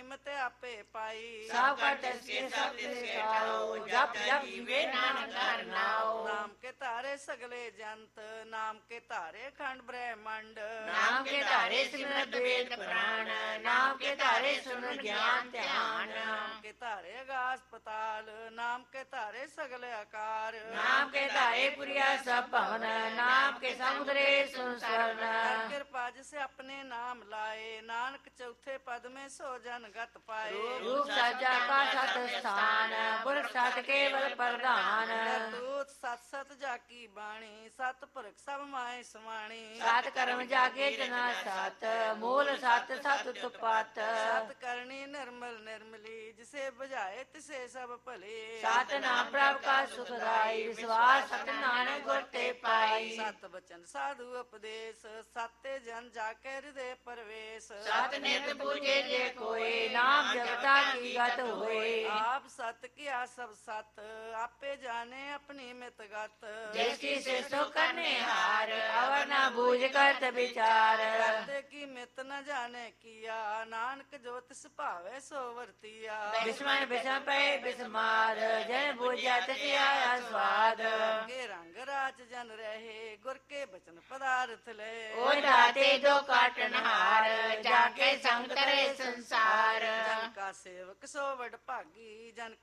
किस्मत आपे पाई। सब कर तिसके सब तिसके खाओ, जप जप जीवे नानक हर नाओ। नाम के तारे सगले जंत, नाम के तारे खंड ब्रह्मांड। नाम के तारे सिमरत वेद पुराण, नाम के तारे सुन ज्ञान ध्यान। नाम के तारे आकाश पताल, नाम के तारे सगले आकार। नाम के तारे पुरिया सब भवन, नाम के समुद्रे सुनसरन। हर कृपा जिसे अपने नाम लाए, नानक चौथे पद में सो जन गत पाए। रूप सज्जा का सत स्थान, पुरख सत केवल प्रधान। दूत सत सत जाकी बाणी, सत पुरख सब माए समाणी। सत कर्म जागे जना सत, मूल सत सत उत्पत। सत करनी निर्मल निर्मली, जिसे बुझाए तिसे सब भले। सत नाम प्रभ का सुखदाई, विश्वास सत नानक गुर ते पाई। सत बचन साधु उपदेश, सत्य जन जाके हृदय परवेश। सत नित पूजे जे कोई, नाम जगता की गत होए। आप सत किया सब सत, आपे जाने अपनी मित गत। जिसकी से सुख करने हार, अवर न बूझ करत विचार। करते की मित न जाने किया, नानक जो तिस भावे सो वर्तिया। बिस्मन बिसम पे बिस्मार, जन बूझा तिसे आया स्वाद। के रंग राज जन रहे, गुर के बचन पदार्थ ले। ओ दाते दो काटनहार, जाके संग करे संसार। जन का सेवक सो वड भागी, जन